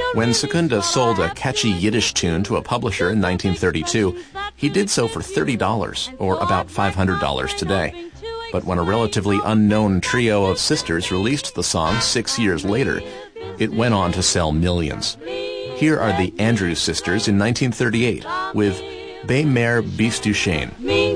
When Secunda sold a catchy Yiddish tune to a publisher in 1932, he did so for $30, or about $500 today. But when a relatively unknown trio of sisters released the song 6 years later, it went on to sell millions. Here are the Andrews Sisters in 1938 with Be Mer Bis du Shane.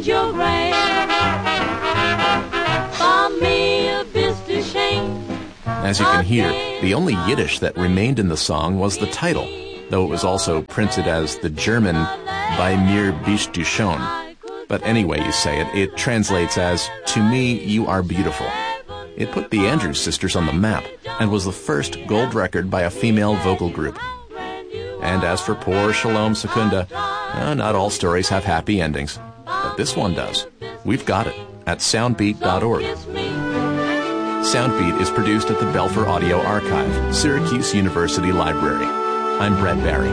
As you can hear, the only Yiddish that remained in the song was the title, though it was also printed as the German Bei mir bist du schon. But anyway you say it, it translates as, to me, you are beautiful. It put the Andrews Sisters on the map and was the first gold record by a female vocal group. And as for poor Shalom Secunda, not all stories have happy endings, but this one does. We've got it at soundbeat.org. Soundbeat is produced at the Belfer Audio Archive, Syracuse University Library. I'm Brett Barry.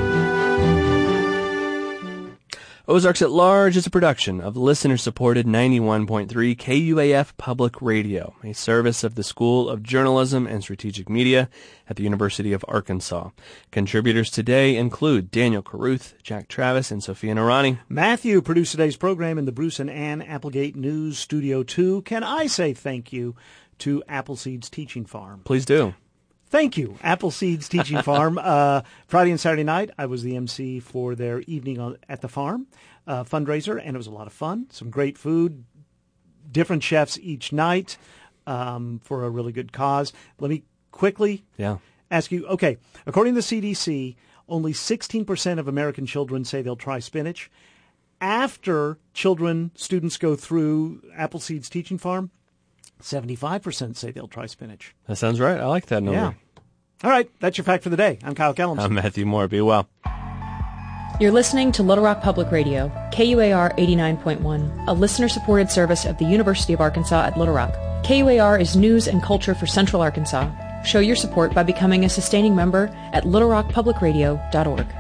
Ozarks at Large is a production of listener-supported 91.3 KUAF Public Radio, a service of the School of Journalism and Strategic Media at the University of Arkansas. Contributors today include Daniel Caruth, Jack Travis, and Sophia Narani. Matthew produced today's program in the Bruce and Ann Applegate News Studio 2. Can I say thank you to Appleseed's Teaching Farm? Please do. Thank you, Appleseed's Teaching Farm. Friday and Saturday night, I was the MC for their evening at the farm fundraiser, and it was a lot of fun. Some great food, different chefs each night for a really good cause. Let me quickly ask you, okay, according to the CDC, only 16% of American children say they'll try spinach. After students go through Appleseed's Teaching Farm, 75% say they'll try spinach. That sounds right. I like that number. Yeah. All right. That's your fact for the day. I'm Kyle Kellums. I'm Matthew Moore. Be well. You're listening to Little Rock Public Radio, KUAR 89.1, a listener-supported service of the University of Arkansas at Little Rock. KUAR is news and culture for Central Arkansas. Show your support by becoming a sustaining member at littlerockpublicradio.org.